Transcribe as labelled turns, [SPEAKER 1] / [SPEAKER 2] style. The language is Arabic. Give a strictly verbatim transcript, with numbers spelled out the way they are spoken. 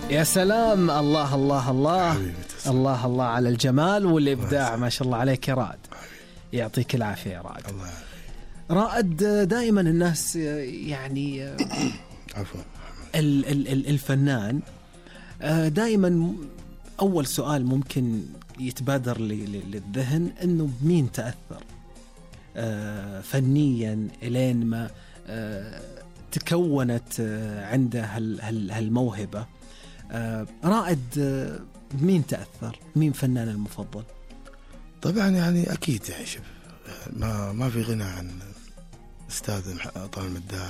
[SPEAKER 1] يا سلام، الله الله الله الله الله على الجمال والإبداع، ما شاء الله عليك يا رائد. يعطيك العافية يا رائد.
[SPEAKER 2] الله.
[SPEAKER 1] رائد، دائما الناس يعني
[SPEAKER 2] عفوا
[SPEAKER 1] الفنان دائما أول سؤال ممكن يتبادر للذهن إنه مين تأثر فنيا إلين ما تكونت عنده هالموهبة. رائد، مين تأثر؟ مين فنان المفضل؟
[SPEAKER 2] طبعا يعني أكيد يعني شوف، ما ما في غنى عن أستاذ طارق المداح.